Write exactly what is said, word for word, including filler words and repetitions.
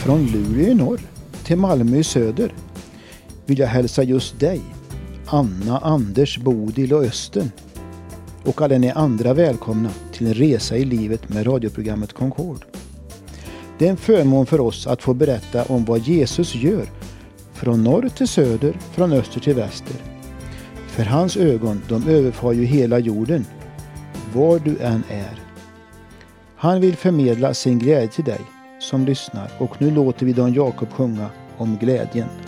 Från Luleå i norr till Malmö i söder vill jag hälsa just dig, Anna, Anders, Bodil och Östen och alla ni andra välkomna till en resa i livet med radioprogrammet Concord. Det är en förmån för oss att få berätta om vad Jesus gör från norr till söder, från öster till väster. För hans ögon, de överfar ju hela jorden, var du än är. Han vill förmedla sin glädje till dig som lyssnar, och nu låter vi Don Jakob sjunga om glädjen.